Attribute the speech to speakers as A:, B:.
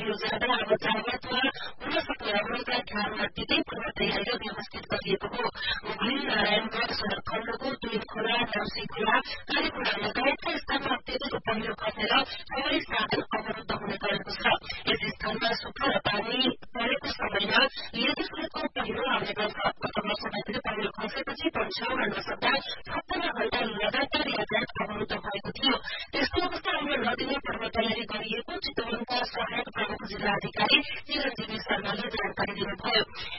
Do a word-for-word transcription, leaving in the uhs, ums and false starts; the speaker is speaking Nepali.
A: योजना अब जागतमा हुन सक्ने अवरोधलाई ध्यानमा दिँदै पूर्व तयारी व्यवस्थित गरिएको हो। हुगली नारायणगढ़ सड़क खण्डको दुई खोला नौसी खोला कालीखोला लगायतका स्थानमा अत्याधिक पहिरो खसेर सबै साधन अवरुद्ध हुने गरेको छ। यस स्थानमा सुक्खा र पानी परेको समयमा यदि सड़कको पहिरो आउने गर्छ। गत वर्षमा पहिरो खसेपछि पन्छाउन नसक्दा छप्पन्न घण्टा लगातार यातायात अवरुद्ध भएको थियो। त्यस्तो अवस्था हुन नदिने पूर्व तयारी गरिएको चितवनका सहायक प्रमुख जिल्ला अधिकारी चिरञ्जीवी शर्माले जानकारी दिनुभयो।